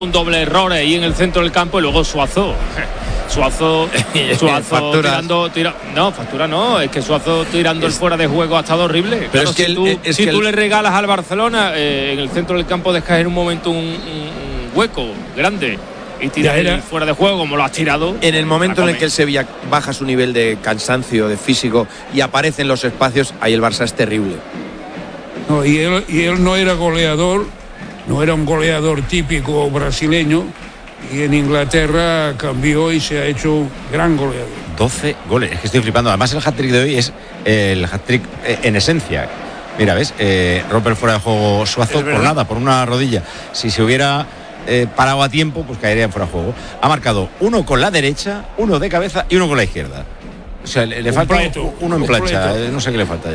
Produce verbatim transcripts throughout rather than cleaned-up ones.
un doble error ahí en el centro del campo y luego Suazo. Suazo, Suazo tirando, tira, no, factura no, es que Suazo tirando es, el fuera de juego ha estado horrible. Pero claro, es que si el, tú, es si que tú el... le regalas al Barcelona eh, en el centro del campo dejas en un momento un, un, un hueco grande y tiras el fuera de juego como lo has tirado. En el momento en el que el Sevilla baja su nivel de cansancio, de físico y aparece en los espacios, ahí el Barça es terrible. No, y él, y él no era goleador, no era un goleador típico brasileño. Y en Inglaterra cambió y se ha hecho gran goleador. doce goles, es que estoy flipando. Además el hat-trick de hoy es el hat-trick en esencia. Mira, ¿ves? Eh, rompe el fuera de juego Suazo por nada, por una rodilla. Si se hubiera eh, parado a tiempo, pues caería en fuera de juego. Ha marcado uno con la derecha, uno de cabeza y uno con la izquierda. O sea, le, le falta uno en plancha. Eh, no sé qué le falta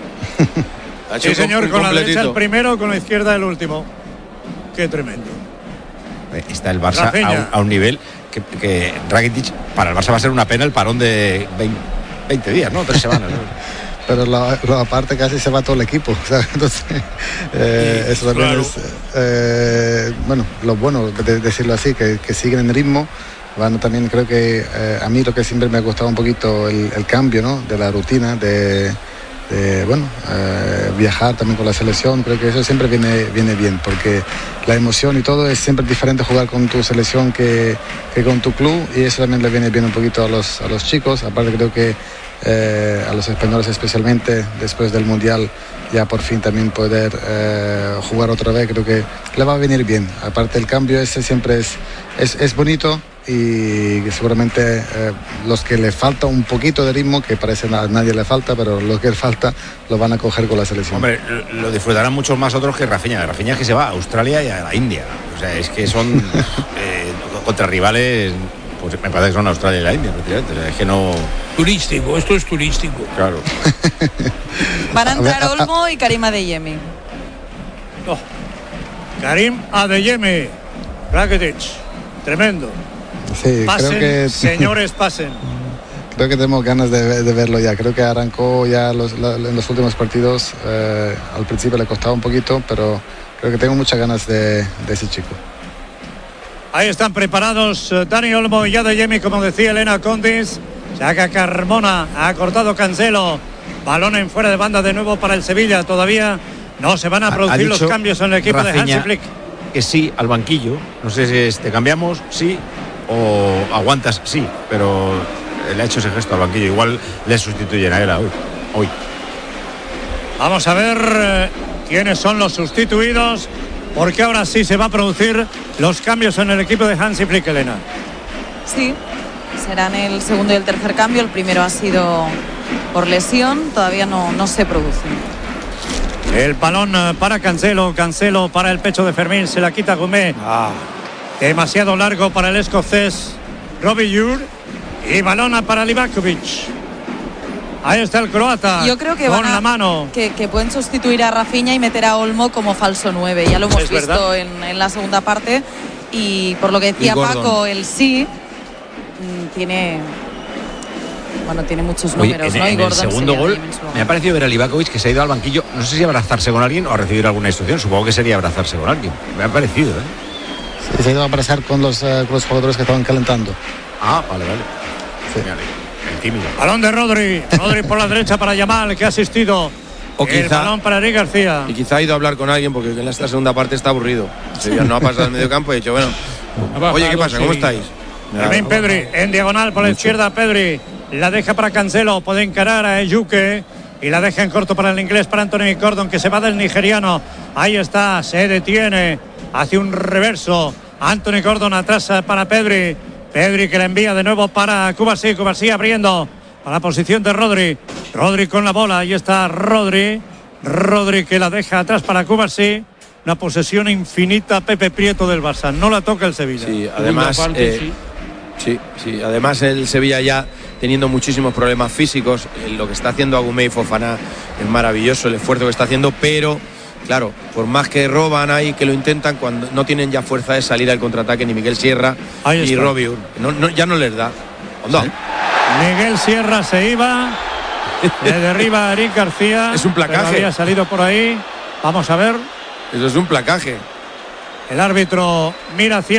ya. Sí, señor, con la derecha el primero, con la izquierda el último. Qué tremendo. Está el Barça a un, a un nivel que, que Rakitic, para el Barça va a ser una pena el parón de veinte días, ¿no? Tres semanas, ¿no? Pero la, la aparte casi se va todo el equipo, ¿sabes? Entonces, eh, sí, eso también claro. es, eh, bueno, lo bueno de decirlo así, que, que siguen en ritmo. Bueno, también creo que eh, a mí lo que siempre me ha gustado un poquito el, el cambio, ¿no? De la rutina, de... De, bueno, eh, viajar también con la selección, creo que eso siempre viene, viene bien, porque la emoción y todo es siempre diferente jugar con tu selección que, que con tu club, y eso también le viene bien un poquito a los, a los chicos. Aparte creo que eh, a los españoles especialmente después del Mundial ya por fin también poder eh, jugar otra vez, creo que le va a venir bien. Aparte el cambio ese siempre es, es, es bonito, y seguramente eh, los que le falta un poquito de ritmo, que parece a nadie le falta, pero lo que le falta lo van a coger con la selección. Hombre, lo disfrutarán muchos más otros que Rafinha. Rafinha es que se va a Australia y a la India. O sea, es que son eh, contra rivales, pues me parece que son Australia y la India, prácticamente. O sea, es que no... Turístico, esto es turístico. Claro. Van a entrar a ver, a, Olmo y Karim Adeyemi. Oh. Karim Adeyemi, Rakitic, tremendo. Sí, pasen, creo que señores, pasen. Creo que tenemos ganas de, de verlo ya. Creo que arrancó ya los, la, en los últimos partidos. Eh, al principio le costaba un poquito, pero creo que tengo muchas ganas de, de ese chico. Ahí están preparados Dani Olmo y Adeyemi, como decía Elena Condis. Saca Carmona, ha cortado Cancelo. Balón en fuera de banda de nuevo para el Sevilla. Todavía no se van a producir los cambios en el equipo Rafinha, de Hansi Flick. Que sí al banquillo. No sé si es, te cambiamos, sí. O aguantas, sí, pero le ha hecho ese gesto al banquillo. Igual le sustituyen a él hoy. hoy. Vamos a ver eh, quiénes son los sustituidos, porque ahora sí se va a producir los cambios en el equipo de Hansi Flick, Elena. Sí, serán el segundo y el tercer cambio. El primero ha sido por lesión, todavía no, no se produce. El balón para Cancelo, Cancelo para el pecho de Fermín, se la quita Goumé. Ah. Demasiado largo para el escocés Robbie Ure, y balona para Livakovic. Ahí está el croata. Yo creo que con van a, la mano. Que, que pueden sustituir a Rafinha y meter a Olmo como falso nueve. Ya lo hemos es visto en, en la segunda parte. Y por lo que decía Paco, el sí mmm, tiene bueno tiene muchos números. Oye, en, ¿no? Y en el segundo gol me ha parecido ver a Livakovic que se ha ido al banquillo. No sé si abrazarse con alguien o a recibir alguna instrucción. Supongo que sería abrazarse con alguien. Me ha parecido, ¿eh? Sí, se ha ido a abrazar con los, uh, con los jugadores que estaban calentando. Ah, vale, vale. Sí. El tímido. Balón de Rodri. Rodri por la derecha para Yamal, que ha asistido. O el quizá, balón para Eric García. Y quizá ha ido a hablar con alguien porque en esta segunda parte está aburrido. Sevilla no ha pasado al medio campo y ha dicho, bueno, oye, ¿qué pasa? ¿Cómo estáis? También Pedri, en diagonal por la izquierda, Pedri. La deja para Cancelo, puede encarar a Ejuke. Y la deja en corto para el inglés, para Anthony Gordon, que se va del nigeriano. Ahí está, se detiene. Hace un reverso. Anthony Gordon atrás para Pedri. Pedri que la envía de nuevo para Cubarsí. Cubarsí abriendo para la posición de Rodri. Rodri con la bola. Ahí está Rodri. Rodri que la deja atrás para Cubarsí. Una posesión infinita, Pepe Prieto del Barça. No la toca el Sevilla. Sí, además, parte, eh, sí. Sí, sí, además el Sevilla ya teniendo muchísimos problemas físicos. Lo que está haciendo Agoumé y Fofana es maravilloso, el esfuerzo que está haciendo, pero claro, por más que roban ahí, que lo intentan, cuando no tienen ya fuerza de salir al contraataque ni Miguel Sierra y Robbie Ure. No, no, ya no les da. No. ¿Sí? Miguel Sierra se iba, le derriba a Eric García. Es un placaje. Había salido por ahí. Vamos a ver. Eso es un placaje. El árbitro mira hacia